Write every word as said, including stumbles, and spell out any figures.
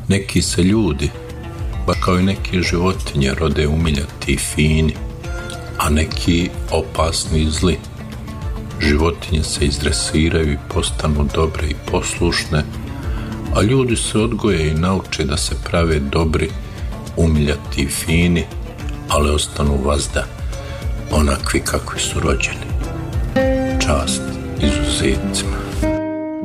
Neki se ljudi, ba kao i neke životinje, rode umiljati i fini, a neki opasni i zli. Životinje se izdresiraju i postanu dobre i poslušne, a ljudi se odgoje i nauče da se prave dobri, umiljati i fini, ali ostanu vazda onakvi kakvi su rođeni. Čast izuzecima.